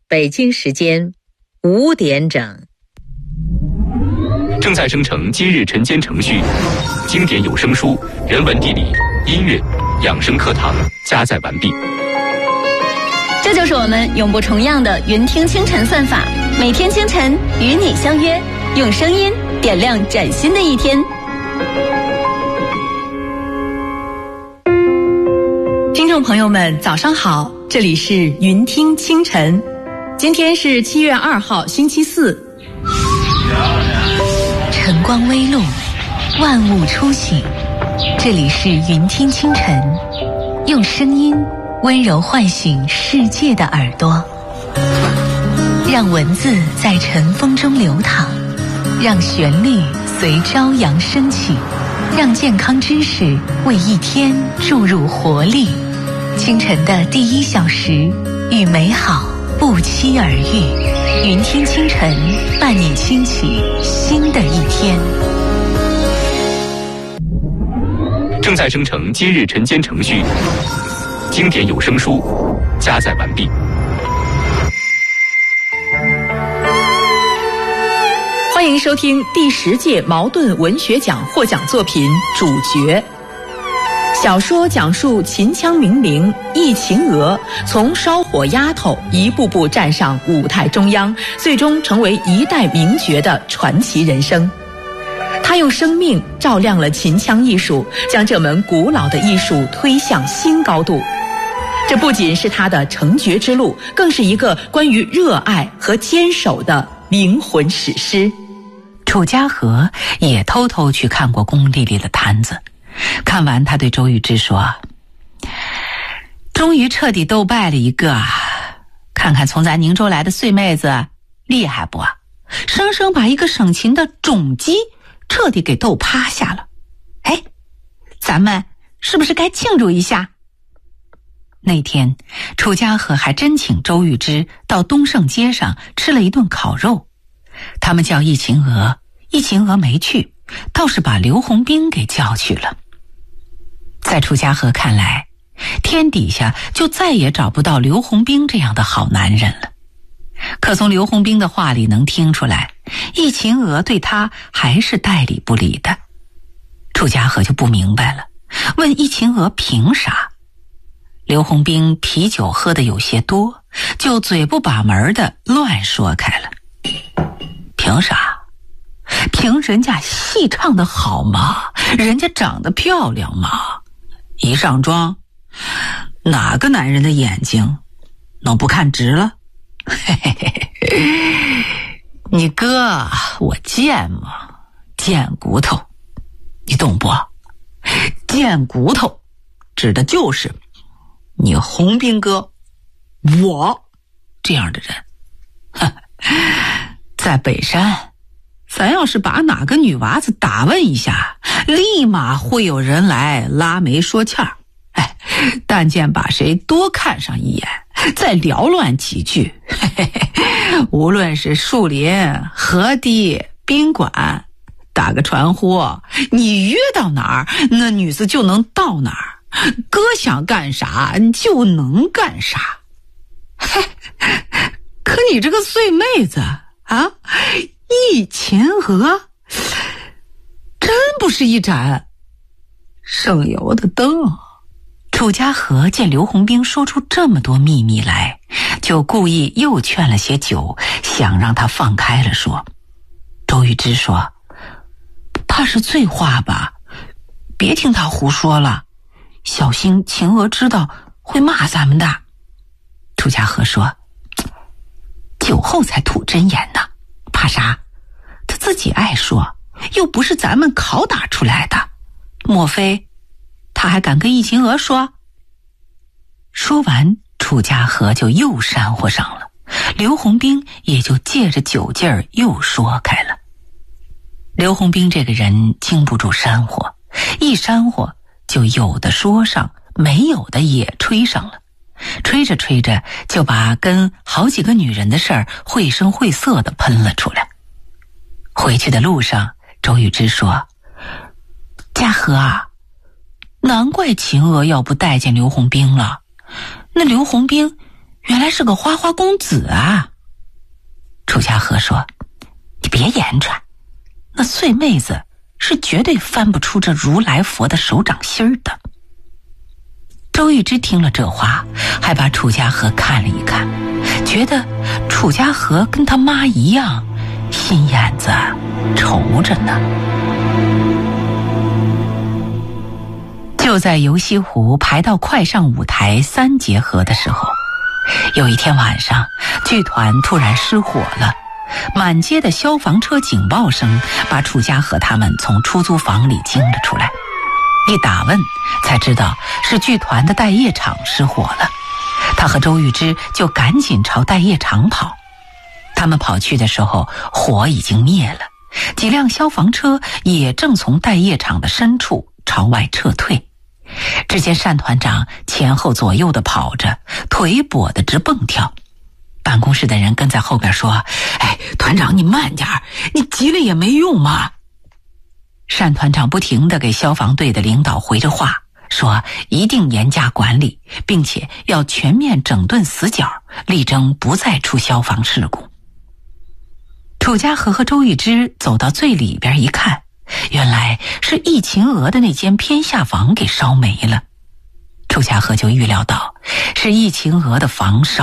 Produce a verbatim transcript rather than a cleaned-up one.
北京时间五点整。 正在生成今日晨间程序，经典有声书、人文地理、音乐、养生课堂加载完毕。 这就是我们永不重样的云听清晨算法，每天清晨与你相约，用声音点亮崭新的一天。听众朋友们早上好，这里是云听清晨，今天是七月二号星期四。 晨光微露，万物初醒，这里是云听清晨，用声音温柔唤醒世界的耳朵，让文字在晨风中流淌，让旋律随朝阳升起，让健康知识为一天注入活力。清晨的第一小时，与美好不期而遇，云听清晨伴你兴起新的一天。 正在生成今日晨间程序，经典有声书加载完毕。 欢迎收听第十届茅盾文学奖获奖作品《主角》。小说讲述秦腔名伶易秦娥从烧火丫头一步步站上舞台中央，最终成为一代名角的传奇人生。她用生命照亮了秦腔艺术，将这门古老的艺术推向新高度。这不仅是她的成角之路，更是一个关于热爱和坚守的灵魂史诗。 楚家河也偷偷去看过工地里的摊子，看完他对周玉芝说，终于彻底斗败了一个，看看从咱宁州来的碎妹子厉害不，生生把一个省秦的种鸡彻底给斗趴下了。哎，咱们是不是该庆祝一下？那天楚家河还真请周玉芝到东胜街上吃了一顿烤肉，他们叫易秦娥，易秦娥没去，倒是把刘洪兵给叫去了。在楚家河看来，天底下就再也找不到刘洪兵这样的好男人了。可从刘洪兵的话里能听出来，易秦娥对他还是代理不理的。楚家河就不明白了，问易秦娥凭啥？刘洪兵啤酒喝得有些多，就嘴不把门的乱说开了。凭啥？凭人家戏唱得好吗？人家长得漂亮吗？一上妆，哪个男人的眼睛能不看直了？嘿嘿嘿，你哥我贱吗？贱骨头，你懂不？贱骨头指的就是你洪兵哥我这样的人。在北山，咱要是把哪个女娃子打问一下，立马会有人来拉媒说欠儿。哎，但见把谁多看上一眼，再缭乱几句，嘿嘿嘿，无论是树林、河堤、宾馆，打个传呼，你约到哪儿，那女子就能到哪儿，哥想干啥就能干啥。嘿，可你这个碎妹子啊，易秦娥真不是一盏省油的灯。楚家河见刘洪兵说出这么多秘密来，就故意又劝了些酒，想让他放开了说。周玉芝说，怕是醉话吧，别听他胡说了，小心秦娥知道会骂咱们的。楚家河说，酒后才吐真言呢，怕啥？他自己爱说，又不是咱们拷打出来的，莫非他还敢跟易秦娥说？说完，楚家河就又煽乎上了，刘洪兵也就借着酒劲儿又说开了。刘洪兵这个人经不住煽乎，一煽乎就有的说上，没有的也吹上了，吹着吹着就把跟好几个女人的事儿绘声绘色地喷了出来。回去的路上，周玉芝说，家河啊，难怪秦娥要不待见刘洪兵了，那刘洪兵原来是个花花公子啊。楚家和说，你别言传，那碎妹子是绝对翻不出这如来佛的手掌心儿的。周玉芝听了这话，还把楚家和看了一看，觉得楚家和跟他妈一样，心眼子愁着呢。就在游西湖排到快上舞台三节河的时候，有一天晚上，剧团突然失火了，满街的消防车警报声把楚家和他们从出租房里惊了出来。一打问才知道是剧团的待业场失火了，他和周玉芝就赶紧朝待业场跑。他们跑去的时候，火已经灭了，几辆消防车也正从待业场的深处朝外撤退。只见单团长前后左右的跑着，腿跛得直蹦跳。办公室的人跟在后边说，哎，团长你慢点，你急了也没用嘛。单团长不停地给消防队的领导回着话，说一定严加管理，并且要全面整顿死角，力争不再出消防事故。楚家和和周玉芝走到最里边一看，原来是易秦娥的那间偏下房给烧没了。楚家和就预料到是易秦娥的房烧